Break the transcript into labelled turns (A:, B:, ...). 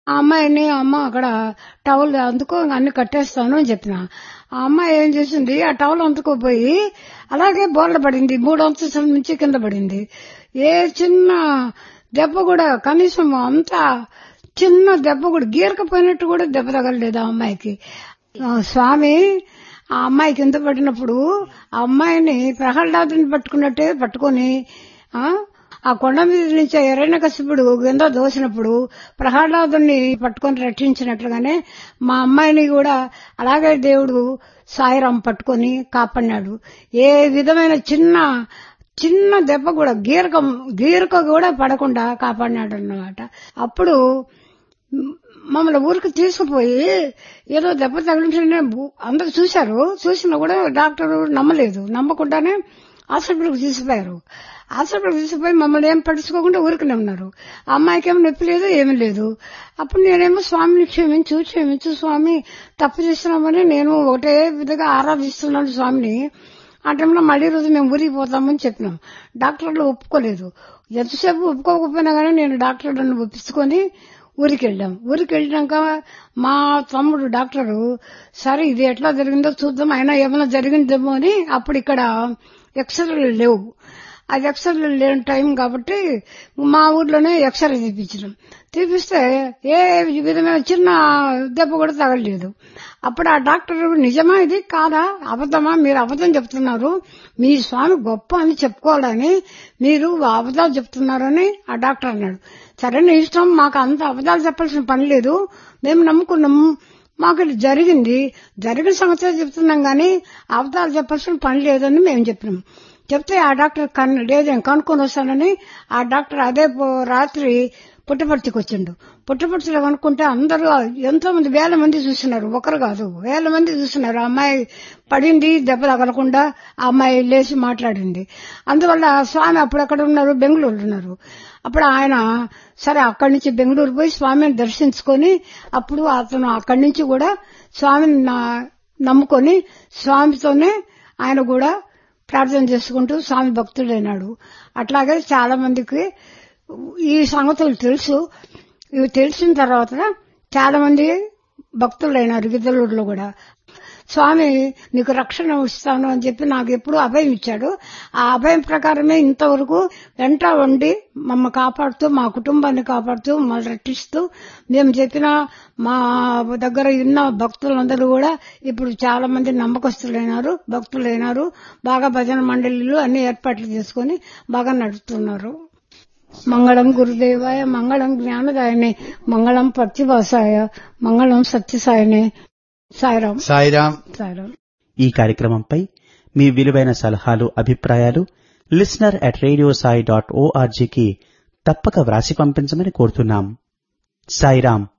A: ఆ అమ్మాయిని అమ్మ అక్కడ టవల్ అందుకో అన్ని కట్టేస్తాను అని చెప్పిన. ఆ అమ్మాయి ఏం చేసింది, ఆ టవల్ అందుకోపోయి అలాగే బోర్ల పడింది. 3 అంతస్తుల నుంచి కింద పడింది. ఏ చిన్న దెబ్బ కూడా, కనీసం అంత చిన్న దెబ్బ కూడా, గీరకపోయినట్టు కూడా దెబ్బ తగలలేదు ఆ అమ్మాయికి. స్వామి ఆ అమ్మాయి కింద పడినప్పుడు ఆ అమ్మాయిని ప్రహ్లాదుని పట్టుకున్నట్టే పట్టుకుని ఆ కొండ మీద నుంచి హిరణ్యకశిపుడు కింద దోసినప్పుడు ప్రహ్లాదుని పట్టుకొని రక్షించినట్లుగానే మా అమ్మాయిని కూడా అలాగే దేవుడు సాయిరాం పట్టుకొని కాపాడినాడు. ఏ విధమైన చిన్న దెబ్బ కూడా, గీరక కూడా పడకుండా కాపాడినాడు అన్నమాట. అప్పుడు మమ్మల్ని ఊరికి తీసుకుపోయి ఏదో దెబ్బ తగిలించే అందరు చూశారు. చూసినా కూడా డాక్టర్ నమ్మలేదు. నమ్మకుండానే హాస్పిటల్కి తీసుకుపోయారు. హాస్పిటల్కి తీసుకుపోయి మమ్మల్ని ఏం పట్టించుకోకుండా ఊరికనే ఉన్నారు. ఆ అమ్మాయికి ఏమో నొప్పి లేదు, ఏమీ లేదు. అప్పుడు నేనేమో స్వామిని క్షమించు స్వామి, తప్పు చేస్తున్నామని నేను ఒకటే విధంగా ఆరాధిస్తున్నాను స్వామిని. ఆ టైంలో మళ్లీ రోజు మేము ఊరికి పోతామని చెప్పినాం. డాక్టర్లు ఒప్పుకోలేదు. ఎంతసేపు ఒప్పుకోకపోయినా కానీ నేను డాక్టర్లను ఒప్పించుకొని ఊరికి వెళ్ళాం. ఊరికి వెళ్ళినాక మా తమ్ముడు డాక్టరు, సరే ఇది ఎట్లా జరిగిందో చూద్దాం, అయినా ఏమైనా జరిగిందేమో అని. అప్పుడు ఇక్కడ ఎక్స్రేలు లేవు. అది ఎక్స్రేలు లేని టైం కాబట్టి మా ఊర్లోనే ఎక్స్రే తీపిస్తే ఏ విధమైన చిన్న దెబ్బ కూడా తగలలేదు. అప్పుడు ఆ డాక్టర్, నిజమా ఇది కాదా, అబద్ధమా, మీరు అబద్ధం చెప్తున్నారు, మీ స్వామి గొప్ప అని చెప్పుకోవాలని మీరు అబద్ధాలు చెప్తున్నారని ఆ డాక్టర్ అన్నాడు. సరే నీ ఇష్టం, మాకు అంత అబద్ధాలు చెప్పాల్సిన పని లేదు, మేము నమ్ముకున్నాము, మాకు ఇది జరిగిన సంగతి చెప్తున్నాం గానీ అబద్ధాలు చెప్పాల్సిన పని లేదని మేము చెప్పినాం. చెప్తే ఆ డాక్టర్ లేదేం కనుక్కొని వస్తానని ఆ డాక్టర్ అదే రాత్రి పుట్టపర్తికి వచ్చిండు. పుట్టపర్తిలో కనుక్కుంటే అందరూ ఎంతో మంది, 1000 మంది చూస్తున్నారు. ఒకరు కాదు, 1000 మంది చూస్తున్నారు. ఆ అమ్మాయి పడింది, దెబ్బ తగలకుండా ఆ అమ్మాయి లేచి మాట్లాడింది. అందువల్ల స్వామి అప్పుడు ఎక్కడ ఉన్నారు, బెంగళూరు ఉన్నారు. అప్పుడు ఆయన సరే అక్కడి నుంచి బెంగళూరు పోయి స్వామిని దర్శించుకొని అప్పుడు అతను అక్కడి నుంచి కూడా స్వామిని నమ్ముకొని స్వామితోనే ఆయన కూడా ప్రార్థన చేసుకుంటూ స్వామి భక్తుడైనాడు. అట్లాగే చాలా మందికి ఈ సంగతులు తెలుసు. ఇవి తెలిసిన తర్వాత చాలా మంది భక్తులైనారు గిద్దలూరులో కూడా. స్వామి నీకు రక్షణ ఇస్తాను అని చెప్పి నాకు ఎప్పుడూ అభయం ఇచ్చాడు. ఆ అభయం ప్రకారమే ఇంతవరకు వెంట ఉండి మమ్మల్ని కాపాడుతూ, మా కుటుంబాన్ని కాపాడుతూ, మమ్మల్ని రక్షిస్తూ, మేము చెప్పిన మా దగ్గర ఉన్న భక్తులందరూ కూడా ఇప్పుడు చాలా మంది నమ్మకస్తులైనారు, భక్తులైనారు. బాగా భజన మండలిలు అన్ని ఏర్పాట్లు చేసుకుని బాగా నడుపుతున్నారు. మంగళం గురుదేవాయ, మంగళం జ్ఞానదాయనే, మంగళం ప్రతిభాసాయ, మంగళం సత్యసాయనే. సాయిరాం.
B: సాయిరాం.
A: సాయిరాం.
C: ఈ కార్యక్రమంపై మీ విలువైన సలహాలు, అభిప్రాయాలు listener@radiosai.org కి తప్పక వ్రాసి పంపించమని కోరుతున్నాం. సాయిరాం.